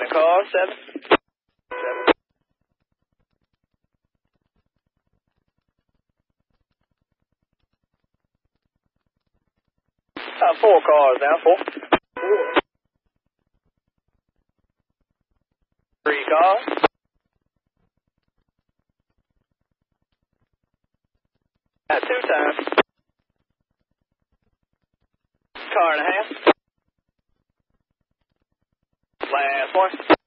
car, 7. 7. 4 cars now, 4. 3 cars. At 2 times. Car and a half. Last one.